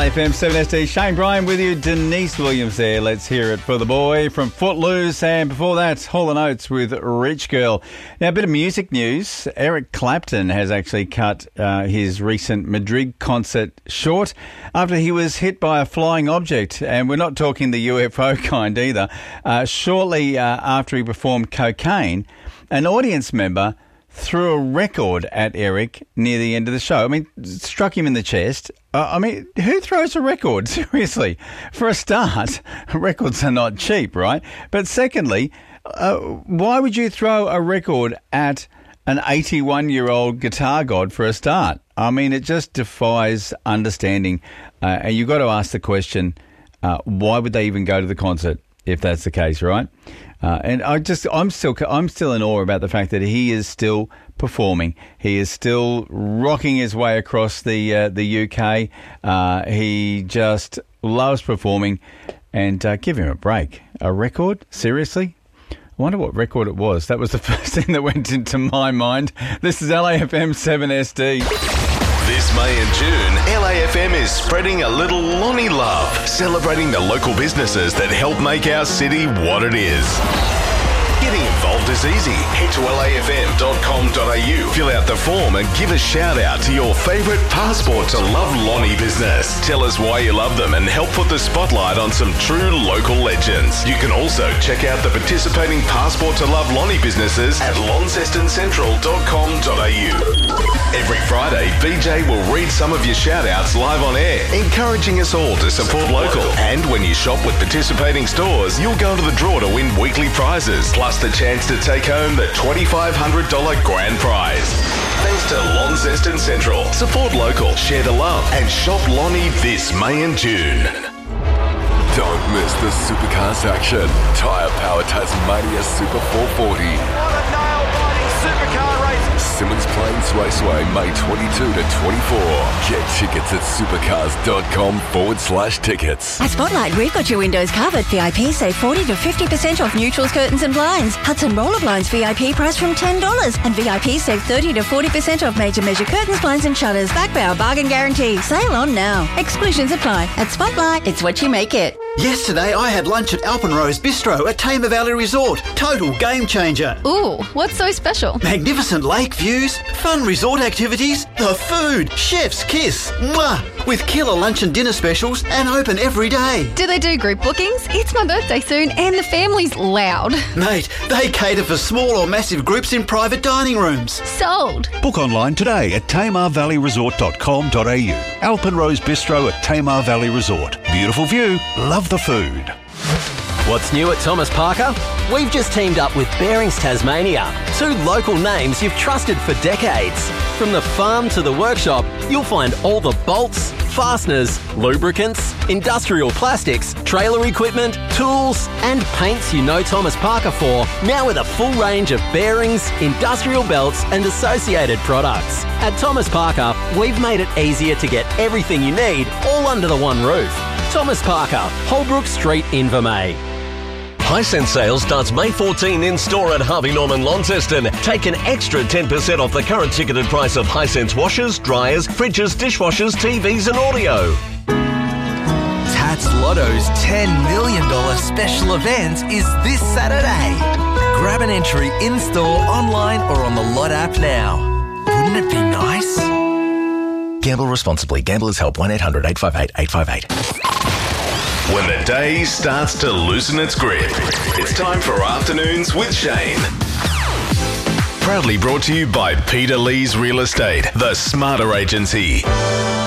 LAFM 7SD, Shane Bryan with you, Denise Williams there. Let's hear it for the boy from Footloose. And before that, Hall & Oates with Rich Girl. Now, a bit of music news. Eric Clapton has actually cut his recent Madrid concert short after he was hit by a flying object. And we're not talking the UFO kind either. Shortly after he performed Cocaine, an audience member threw a record at Eric near the end of the show. I mean, struck him in the chest. Who throws a record? Seriously. For a start, records are not cheap, right? But secondly, why would you throw a record at an 81-year-old guitar god for a start? I mean, it just defies understanding. And you've got to ask the question, why would they even go to the concert if that's the case, right? And I'm still in awe about the fact that he is still performing. He is still rocking his way across the UK. He just loves performing, and give him a break. A record? Seriously? I wonder what record it was. That was the first thing that went into my mind. This is LAFM 7SD. This May and June, LAFM is spreading a little Lonnie love, celebrating the local businesses that help make our city what it is. Getting involved is easy. Head to lafm.com.au, fill out the form and give a shout out to your favourite Passport to Love Lonnie business. Tell us why you love them and help put the spotlight on some true local legends. You can also check out the participating Passport to Love Lonnie businesses at launcestoncentral.com.au. Every Friday, BJ will read some of your shout-outs live on air, encouraging us all to support local. And when you shop with participating stores, you'll go to the draw to win weekly prizes, plus the chance to take home the $2,500 grand prize. Thanks to Launceston Central. Support local, share the love, and shop Lonnie this May and June. Don't miss the Supercars action. Tyre Power Tasmania Super 440. What a nail-biting supercar race. Simmons Plains Raceway, May 22 to 24. Get tickets at supercars.com/tickets. At Spotlight, we've got your windows covered. VIP save 40 to 50% off neutrals, curtains and blinds. Hudson Roller Blinds VIP price from $10. And VIP save 30 to 40% off major measure curtains, blinds and shutters. Back by our bargain guarantee. Sale on now. Exclusions apply. At Spotlight, it's what you make it. Yesterday, I had lunch at Alpenrose Bistro at Tamar Valley Resort. Total game changer. Ooh, what's so special? Magnificent lake views, fun resort activities, the food, chef's kiss. Mwah! With killer lunch and dinner specials and open every day. Do they do group bookings? It's my birthday soon and the family's loud. Mate, they cater for small or massive groups in private dining rooms. Sold. Book online today at tamarvalleyresort.com.au. Alpenrose Bistro at Tamar Valley Resort. Beautiful view, love the food. What's new at Thomas Parker? We've just teamed up with Bearings Tasmania, two local names you've trusted for decades. From the farm to the workshop, you'll find all the bolts, fasteners, lubricants, industrial plastics, trailer equipment, tools and paints you know Thomas Parker for, now with a full range of bearings, industrial belts and associated products. At Thomas Parker, we've made it easier to get everything you need all under the one roof. Thomas Parker, Holbrook Street, Invermay. Hisense sale starts May 14 in store at Harvey Norman Launceston. Take an extra 10% off the current ticketed price of Hisense washers, dryers, fridges, dishwashers, TVs and audio. Tats Lotto's $10 million special event is this Saturday. Grab an entry in-store, online or on the Lot app now. Wouldn't it be nice? Gamble responsibly. Gamblers Help 1-800-858-858. When the day starts to loosen its grip, it's time for Afternoons with Shane. Proudly brought to you by Peter Lee's Real Estate, the smarter agency.